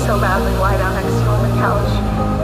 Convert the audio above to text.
so badly lie down next to you on the couch.